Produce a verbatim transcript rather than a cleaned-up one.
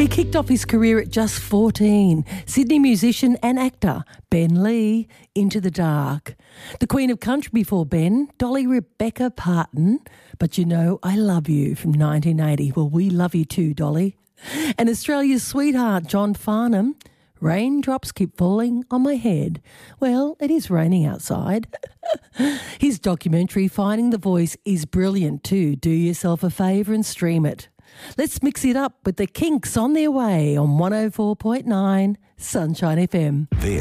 He kicked off his career at just fourteen. Sydney musician and actor Ben Lee, Into the Dark. The Queen of Country before Ben, Dolly Rebecca Parton. But You Know I Love You from nineteen eighty. Well, we love you too, Dolly. And Australia's sweetheart, John Farnham. Raindrops keep falling on my head. Well, it is raining outside. His documentary, Finding the Voice, is brilliant too. Do yourself a favour and stream it. Let's mix it up with the Kinks on their way on one oh four point nine Sunshine F M. This